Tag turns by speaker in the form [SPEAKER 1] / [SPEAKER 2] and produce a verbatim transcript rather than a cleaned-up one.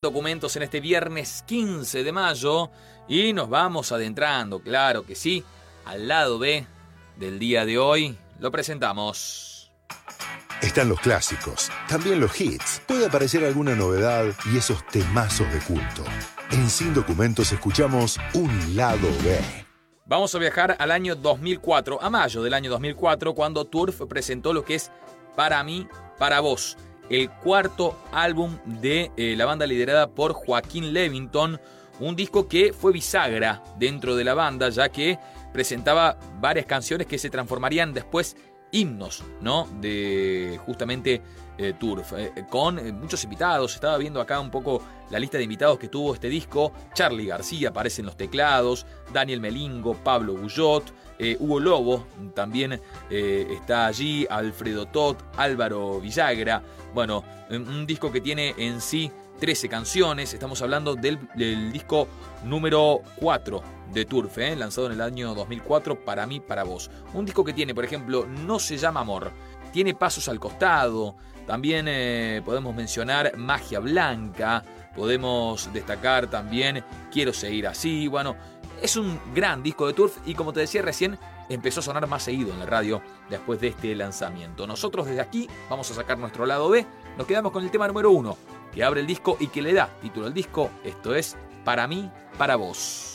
[SPEAKER 1] Documentos en este viernes quince de mayo y nos vamos adentrando, claro que sí, al lado B del día de hoy. Lo presentamos.
[SPEAKER 2] Están los clásicos, también los hits. Puede aparecer alguna novedad y esos temazos de culto. En Sin Documentos escuchamos un lado B.
[SPEAKER 1] Vamos a viajar al año dos mil cuatro, a mayo del año dos mil cuatro, cuando Turf presentó lo que es Para mí, para vos, el cuarto álbum de eh, la banda liderada por Joaquín Levington, un disco que fue bisagra dentro de la banda, ya que presentaba varias canciones que se transformarían después himnos, ¿no? De justamente eh, Turf, eh, con eh, muchos invitados. Estaba viendo acá un poco la lista de invitados que tuvo este disco. Charly García aparece en los teclados, Daniel Melingo, Pablo Guyot, eh, Hugo Lobo también eh, está allí, Alfredo Tot, Álvaro Villagra. Bueno, un disco que tiene en sí trece canciones. Estamos hablando del, del disco número cuatro de Turf, ¿eh? lanzado en el año dos mil cuatro, Para mí, para vos. Un disco que tiene, por ejemplo, No se llama amor, tiene Pasos al costado, también eh, podemos mencionar Magia Blanca, podemos destacar también Quiero seguir así. Bueno, es un gran disco de Turf y, como te decía recién, empezó a sonar más seguido en la radio después de este lanzamiento. Nosotros desde aquí vamos a sacar nuestro lado B, nos quedamos con el tema número uno, que abre el disco y que le da título al disco. Esto es Para mí, para vos.